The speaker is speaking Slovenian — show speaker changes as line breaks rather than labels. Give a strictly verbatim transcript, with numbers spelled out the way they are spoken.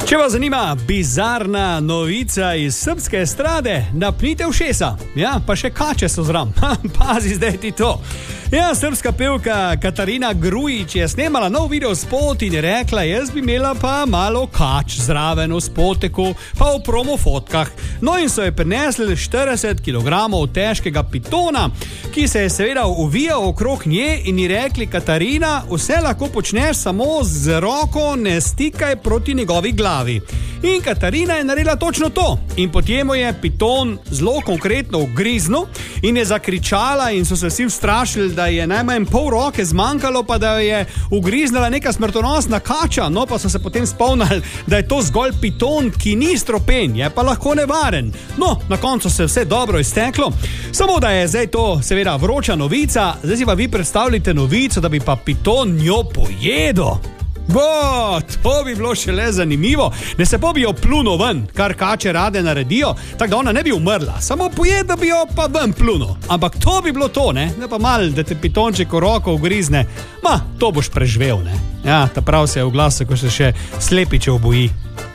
Če vas zanima bizarna novica iz srbske estrade, napnite ušesa. Ja, pa še kače so zram. Pazi zdaj ti to. Ja, srbska pevka Katarina Grujić je snemala nov video spot in je rekla, jaz bi imela pa malo kač zraven v spoteku, pa v promo fotkah. No in so je prinesli štirideset kilogramov težkega pitona, ki se je seveda uvijal okrog nje in ji rekli, Katarina, vse lahko počneš, samo z roko ne stikaj proti njegovi glavi. In Katarina je naredila točno to. In potem je piton zelo konkretno ugriznil in je zakričala in so se vsi ustrašili, da je najmanj pol roke zmanjkalo, pa da je ugriznila neka smrtonosna kača. No, pa so se potem spomnili, da je to zgolj piton, ki ni stropen, je pa lahko nevaren. No, na koncu se vse dobro izteklo. Samo da je zdaj to seveda vroča novica, zdaj si pa vi predstavljate novico, da bi pa piton njo pojedel. Bo, to bi bilo šele zanimivo, ne se pa bi jo pluno ven, kar kače rade naredijo, tako da ona ne bi umrla, samo pojed, da bi jo pa ven pluno. Ampak to bi bilo to, ne, ne pa mal, da te pitonček v roko ugrizne, ma, to boš preživel, ne. Ja, ta prav se je v glasu, ko se še slepiče oboji.